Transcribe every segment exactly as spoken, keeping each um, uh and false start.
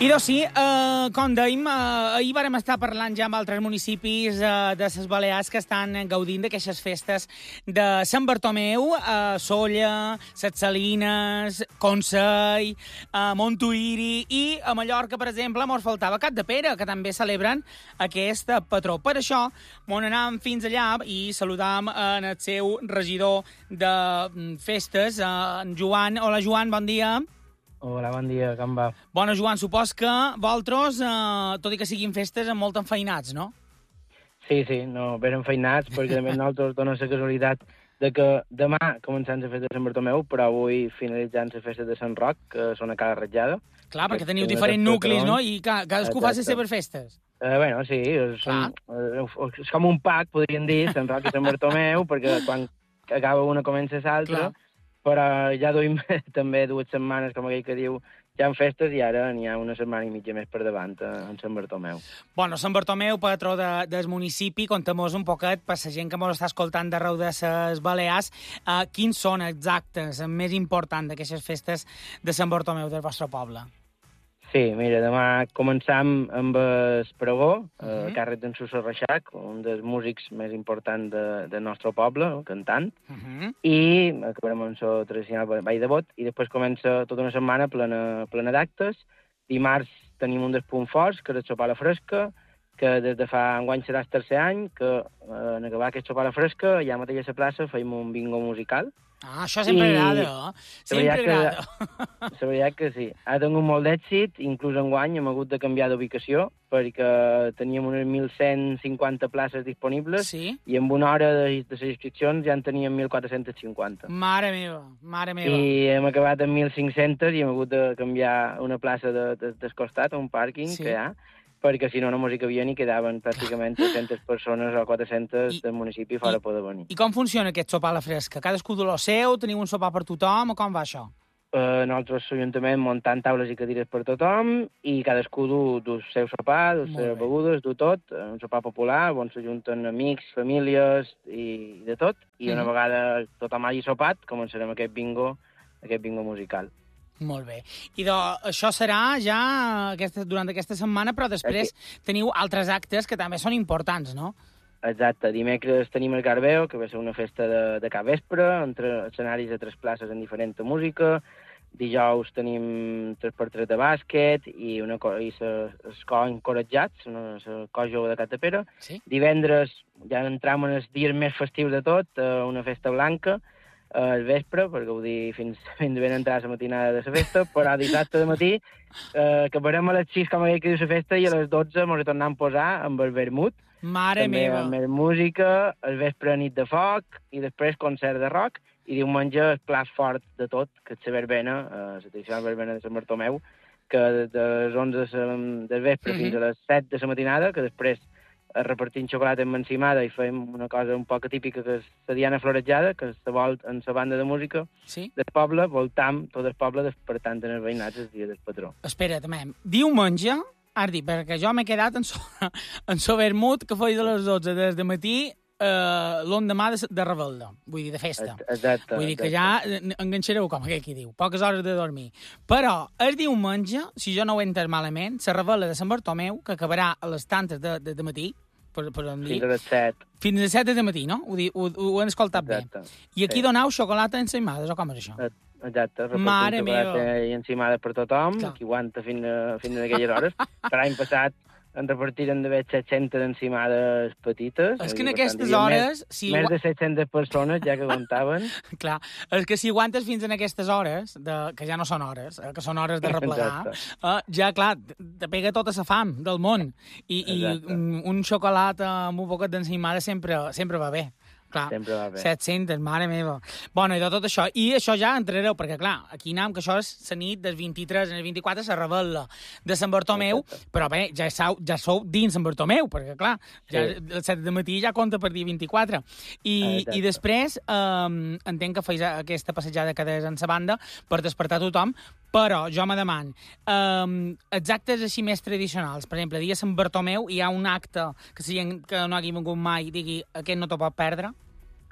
I doncs sí, eh, com dèiem, eh, ahir vàrem estar parlant ja amb altres municipis eh, de les Balears que estan gaudint d'aquestes festes de Sant Bartomeu, eh, Sóller, Ses Salines, Consell, eh, Montuïri i a Mallorca, per exemple, mos faltava Capdepera, que també celebren aquest patró. Per això, on anàvem fins allà i saludàvem en el seu regidor de festes, eh, en Joan. Hola, Joan, bon dia. Hola, bon dia, com va? Bona, Joan, supos que vosaltres, eh, tot i que siguin festes, amb molt enfeinats, no? Sí, sí, no, ben enfeinats, perquè també nosaltres dona la casualitat de que demà començant la festa de Sant Bartomeu, però avui finalitzant la festa de Sant Roc, que són a cada ratjada. Clar, perquè teniu diferents nuclis, no? I ca cadascú fa les seves festes. Eh, bueno, sí, és, un, és com un pack, podríem dir, Sant Roc i Sant Bartomeu, perquè quan acaba una comença l'altra, però ja duim també dues setmanes, com aquell que diu, ja en festes i ara n'hi ha una setmana i mitja més per davant en Sant Bartomeu. Bueno, Sant Bartomeu, patró de, del municipi, contem-nos un poquet, per la gent que ens està escoltant d'arreu de les Balears, eh, quins són exactes, el més important d'aquestes festes de Sant Bartomeu del vostre poble? Sí, mira, demà començam amb el pregó, uh -huh. a càrrec d'en Suso Reixac, un dels músics més importants de, del nostre poble, cantant, uh -huh. i acabarem amb el tradicional ball de bot, i després comença tota una setmana plena, plena d'actes. Dimarts tenim un dels punts forts, que és el sopar a la fresca, que des de fa enguany serà el tercer any, que eh, en acabar aquest sopar a la fresca, allà mateix a la plaça, feim un bingo musical. Ah, això sempre I... agrada, eh? Sempre agrada. La veritat que sí. Ha tingut molt d'èxit, inclús enguany hem hagut de canviar d'ubicació, perquè teníem unes mil cent cinquanta places disponibles, sí? I en una hora de, de les inscripcions ja en teníem mil quatre-cents cinquanta. Mare meva, mare meva. I hem acabat amb mil cinc-cents i hem hagut de canviar una plaça de, de, del costat, un pàrquing sí. que hi ha, perquè si no, només hi cabien i quedaven pràcticament tres-centes persones o quatre-centes I, del municipi fora i, poder venir. I com funciona aquest sopar a la fresca? Cadascú de lo seu? Teniu un sopar per tothom? O com va això? Uh, nosaltres, l'Ajuntament, muntant taules i cadires per tothom i cadascú du, du el seu sopar, du les seves begudes, du tot, un sopar popular, on s'ajunten amics, famílies i de tot, i una mm. vegada tothom hagi sopat, començarem aquest bingo, aquest bingo musical. Molt bé. I de, això serà ja aquesta, durant aquesta setmana, però després Aquí. teniu altres actes que també són importants, no? Exacte. Dimecres tenim el Garbeo, que va ser una festa de, de cap vespre, entre escenaris de tres places en diferent música. Dijous tenim tres per tres de bàsquet i, una, i els cors encoratjats, el cor jove de Capdepera. Sí? Divendres ja entram en els dies més festius de tot, una festa blanca, al vespre, perquè vull dir, fins, fins ben entrar a la matinada de la festa, però dissabte de matí, eh, que acabarem a les sis, com aquell que diu la festa, i a les dotze ens tornem a posar amb el vermut. Mare també meva! També amb música, al vespre nit de foc, i després concert de rock, i diumenge el plat fort de tot, que és la verbena, eh, la tradicional verbena de Sant Bartomeu, que des de les onze del vespre mm -hmm. fins a les set de la matinada, que després repartim xocolata amb encimada i fem una cosa un poc atípica, que és la Diana Florejada, que se vol en la banda de música sí? del poble, voltam tot el poble despertant en els veïnats el dia del patró. Espera, també. Diumenge, has dit, perquè jo m'he quedat en so, en so vermut que feia de les dotze des de matí eh, l'endemà de, de Rebelda, vull dir, de festa. Exacte. Vull dir que exacte. ja enganxareu, com aquell qui diu, poques hores de dormir. Però el diumenge, si jo no ho he entès malament, la Rebel·la de Sant Bartomeu, que acabarà a les tantes de, de, de matí, per, per on dir. Fins a les set. Fins a les set de matí, no? Ho, di, ho, ho hem escoltat exacte. bé. I aquí sí. donau xocolata ensaïmades, o com és això? Exacte, repartim xocolata i encimades per tothom, Clar. qui aguanta fins a, fins a aquelles hores. Per l'any passat en repartiren d'haver set-centes encimades petites. És que en aquestes hores... Més, si més de set-centes persones, ja que comptaven. Clar, és que si aguantes fins en aquestes hores, de, que ja no són hores, eh, que són hores de replegar, eh, ja, clar, te pega tota la fam del món. I, i un, un xocolat amb un poquet d'encimada sempre, sempre va bé. Clar, sempre va bé. set-centes, mare meva. Bueno, i de tot això. I això ja entrareu, perquè, clar, aquí anem, que això és la nit del vint-i-tres al vint-i-quatre, la Rebel·la de Sant Bartomeu, exacte. Però bé, ja sou, ja sou dins Sant Bartomeu, perquè, clar, ja sí. el set de matí ja compta per dia vint-i-quatre. I, i després, eh, entenc que feis aquesta passejada que deies en la banda per despertar tothom, però jo me deman, eh, els actes així més tradicionals, per exemple, dia Sant Bartomeu, hi ha un acte que si que no hagi vingut mai digui aquest no t'ho pot perdre?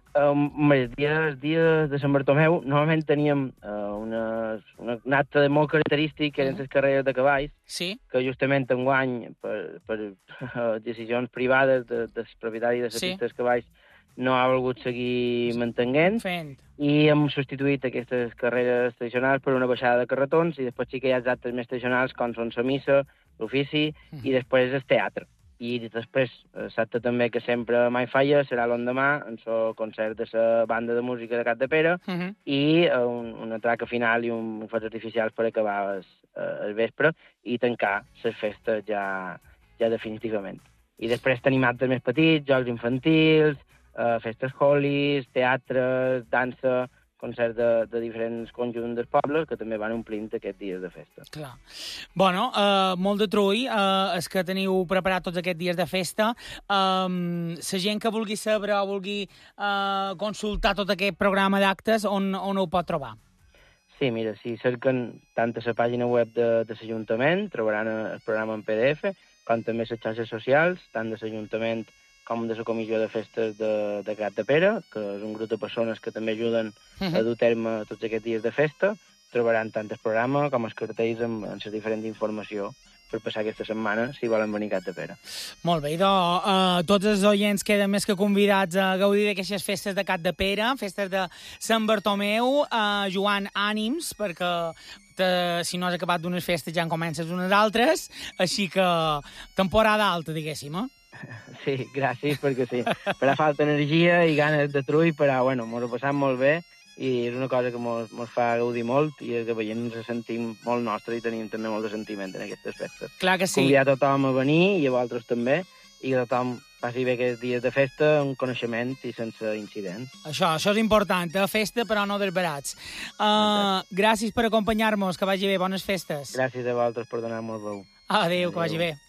Um, el dia, el dia de Sant Bartomeu normalment teníem uh, una, una, un acte de molt característic, que eren les carreres de cavalls, sí. que justament enguany, per, per uh, decisions privades de, dels propietaris de les sí. pistes de cavalls, no ha volgut seguir mantenint, Fent. i hem substituït aquestes carreres tradicionals per una baixada de carretons, i després sí que hi ha els actes més tradicionals, com són la missa, l'ofici, mm. i després el teatre. I després, dissabte també, que sempre mai falla, serà l'endemà, en el concert de la banda de música de Capdepera, uh -huh. i un, una traca final i un, un focs artificials per acabar el, el vespre i tancar les festes ja, ja definitivament. I després tenim actes més petits, jocs infantils, eh, festes holis, teatres, dansa, concerts de, de diferents conjunts dels pobles que també van omplint aquests dies de festa. Clar. Bueno, uh, molt de trull, uh, és que teniu preparat tots aquests dies de festa. Um, la gent que vulgui saber o vulgui uh, consultar tot aquest programa d'actes, on, on ho pot trobar? Sí, mira, si cerquen tant a la pàgina web de, de l'Ajuntament, trobaran el programa en P D F, com també les xarxes socials, tant de l'Ajuntament com de la Comissió de Festes de, de Capdepera, que és un grup de persones que també ajuden uh-huh. a dur terme tots aquests dies de festa. Trobaran tant el programa com els cartells amb, amb la diferent informació per passar aquesta setmana, si volen venir a Capdepera. Molt bé, doncs, uh, tots els oients queden més que convidats a gaudir d'aquestes festes de Capdepera, festes de Sant Bartomeu, uh, Joan, ànims, perquè te, si no has acabat d'unes festes ja en comences unes altres, així que temporada alta, diguéssim, eh? Sí, gràcies, perquè sí. Farà falta energia i ganes de trull, però, bueno, mos ho passam molt bé i és una cosa que mos, mos fa gaudir molt i que veient ens sentim molt nostre i tenim també molt de sentiment en aquestes festes. Clar que sí. Convidar tothom a venir i a vosaltres també, i que tothom passi bé aquests dies de festa amb coneixement i sense incidents. Això, això és important, eh? Festa però no desbarats. Uh, gràcies per acompanyar-nos, que vagi bé, bones festes. Gràcies a vosaltres per donar-nos veu. Adéu, que vagi bé.